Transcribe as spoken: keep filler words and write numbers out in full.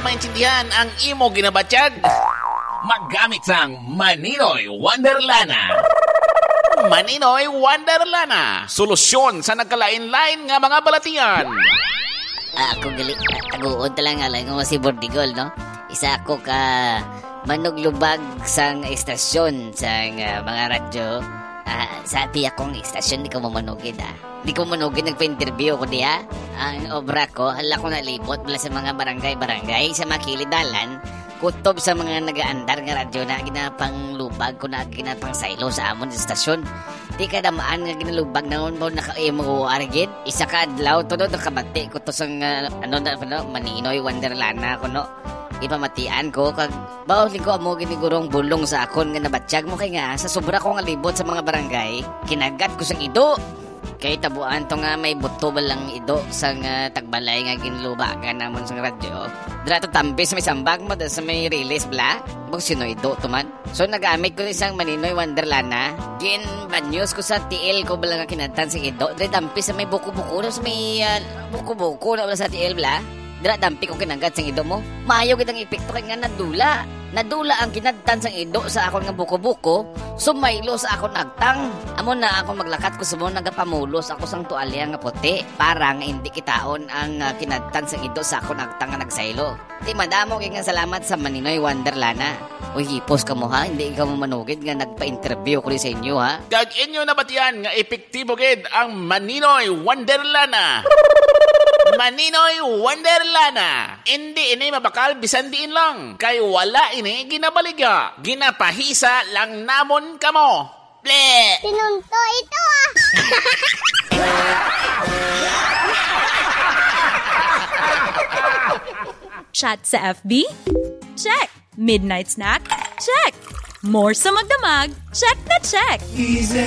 maintindihan ang imo ginabatyag, Maggamit sang Maninoy Wonderlana. Maninoy Wonderlana, solusyon sa nagkalain-lain nga mga balatian. Ah, ako gali, ah, taguon talang nga lang nga si Bordigol, no? Isa ako ka manuglubag sang estasyon sang uh, mga radyo. Ah, sabi akong estasyon, di ko mamanugid, ah. Di ko mamanugid, nagpa-interview ko diya. Ang obra ko, hala ko nalibot mula sa mga barangay-barangay, sa mga kilidalan, kutob sa mga nagaandar nga radyo na ginapang lubag ko na ginapang saylo sa amon sa estasyon. Di ka damaan nga ginalubag na mo naka-imo argid. Isa ka adlaw to no, nakabati ko to sang uh, ano na ano, Maninoy Wonderlana ko no. Ipamatian ko kag bawling ko amo ginigurong bulong sa akon nga nabatsyag mo kay nga sa sobra ko nga libot sa mga barangay, kinagat ko sang ido. Kay tabuan to nga may buto balang ido sang uh, tagbalay nga ginlubagan namon sang radyo. Dira to tambi sa may sambag mo sa may release bla. Bang sino ido to man. So nagamit ko isang Maninoy Wonderlana. Gin banyos ko sa T L ko balang kinatan sa ido. Dira tambi sa may buko-buko sa may uh, buko-buko na sa T L bla. Dira dampi ko kinagat sang ido mo. Maayo kitang epekto kay nga nadula. Nadula ang kinadtan sang ido sa akon nga buko-buko. Sumaylo sa akon agtang. Amo na ako maglakat ko sa mo nagapamulos ako sang tualya nga puti para nga hindi kitaon ang uh, kinadtan sang ido sa akon agtang nga nagsaylo. Di madamo kay nga salamat sa Maninoy Wonderlana. Uy, hipos ka mo ha, hindi ikaw mo manugid nga nagpa-interview ko rin sa inyo ha. Kag inyo nabatian nga epektibo gid ang Maninoy Wonderlana. Maninoy Wonderlana. Hindi ini mabakal bisan diin lang. Kay wala ini ginabaliga. Ginapahisa lang namon kamo. Ble! Tinunto ito ah! Chat sa F B? Check! Midnight snack? Check! More sa magdamag? Check na check! Easy